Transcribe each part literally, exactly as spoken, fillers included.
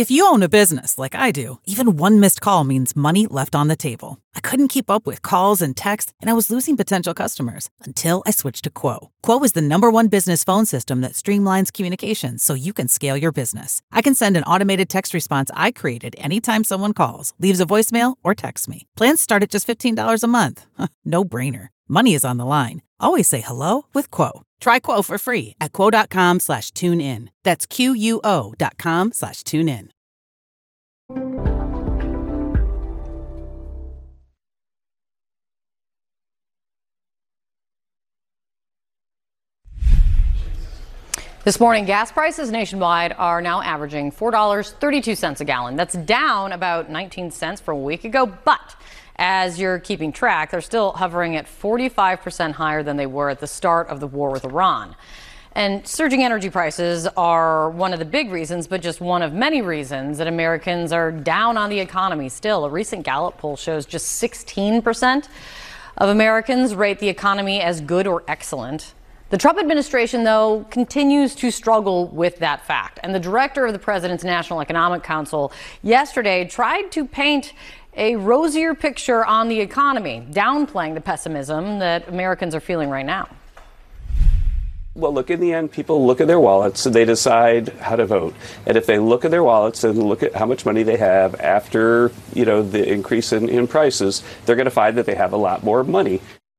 If you own a business like I do, even one missed call means money left on the table. I couldn't keep up with calls and texts, and I was losing potential customers until I switched to Quo. Quo is the number one business phone system that streamlines communications so you can scale your business. I can send an automated text response I created anytime someone calls, leaves a voicemail, or texts me. Plans start at just fifteen dollars a month. No brainer. Money is on the line. Always say hello with Quo. Try Quo for free at quo.com slash tune in. That's Q-U-O dot com slash tune in. This morning, gas prices nationwide are now averaging four dollars and thirty-two cents a gallon. That's down about nineteen cents from a week ago, but as you're keeping track, they're still hovering at forty-five percent higher than they were at the start of the war with Iran. And surging energy prices are one of the big reasons, but just one of many reasons that Americans are down on the economy still. A recent Gallup poll shows just sixteen percent of Americans rate the economy as good or excellent. The Trump administration, though, continues to struggle with that fact. And the director of the president's National Economic Council yesterday tried to paint a rosier picture on the economy, downplaying the pessimism that Americans are feeling right now. Well, look, in the end, people look at their wallets and they decide how to vote. And if they look at their wallets and look at how much money they have after, you know, the increase in, in prices, they're going to find that they have a lot more money.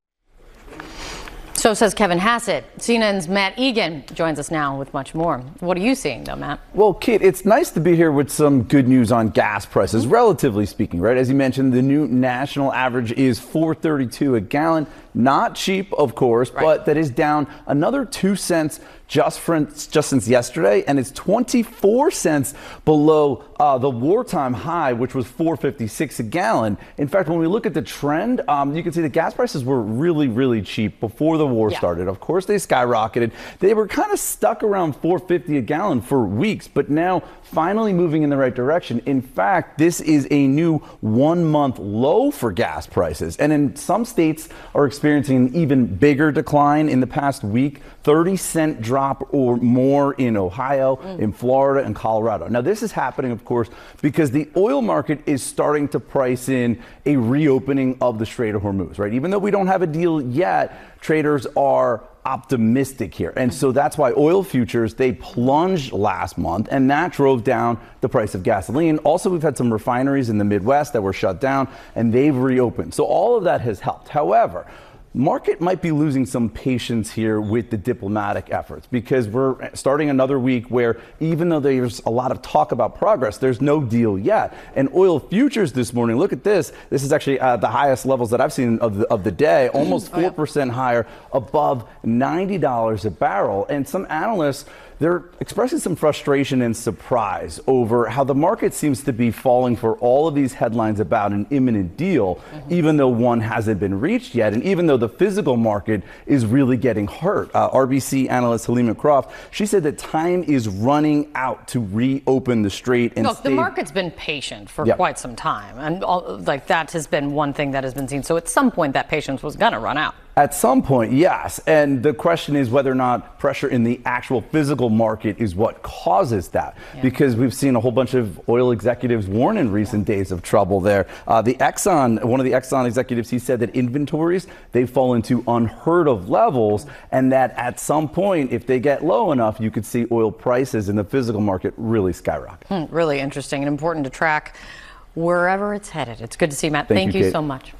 So says Kevin Hassett. C N N's Matt Egan joins us now with much more. What are you seeing, though, Matt? Well, Kate, it's nice to be here with some good news on gas prices, relatively speaking, right? As you mentioned, the new national average is four thirty-two a gallon. Not cheap, of course, right, but that is down another two cents just from just since yesterday, and it's twenty-four cents below uh, the wartime high, which was four fifty-six a gallon. In fact, when we look at the trend, um, you can see the gas prices were really, really cheap before the war yeah. started. Of course, they skyrocketed. They were kind of stuck around four fifty a gallon for weeks, but now finally moving in the right direction. In fact, this is a new one-month low for gas prices, and in some states are experiencing an even bigger decline in the past week, thirty cent drop or more in Ohio, mm. in Florida, and Colorado. Now, this is happening, of course, because the oil market is starting to price in a reopening of the Strait of Hormuz, right? Even though we don't have a deal yet, traders are optimistic here. And so that's why oil futures, they plunged last month, and that drove down the price of gasoline. Also, we've had some refineries in the Midwest that were shut down, and they've reopened. So all of that has helped. However, market might be losing some patience here with the diplomatic efforts, because we're starting another week where even though there's a lot of talk about progress, there's no deal yet. And oil futures this morning, look at this. This is actually uh, the highest levels that I've seen of the, of the day, almost four percent oh, yeah. higher, above ninety dollars a barrel. And some analysts, they're expressing some frustration and surprise over how the market seems to be falling for all of these headlines about an imminent deal, mm-hmm. even though one hasn't been reached yet, and even though the physical market is really getting hurt. Uh, R B C analyst Helima Croft, she said that time is running out to reopen the strait. And Look, stay- the market's been patient for yep. quite some time, and all, like that has been one thing that has been seen. So at some point, that patience was going to run out. At some point, yes. And the question is whether or not pressure in the actual physical market is what causes that. Yeah. Because we've seen a whole bunch of oil executives warn in recent yeah. days of trouble there. Uh, the Exxon, one of the Exxon executives, he said that inventories, they fall into unheard of levels, and that at some point, if they get low enough, you could see oil prices in the physical market really skyrocket. Hmm, really interesting and important to track wherever it's headed. It's good to see you, Matt. Thank, Thank you, you Kate. so much.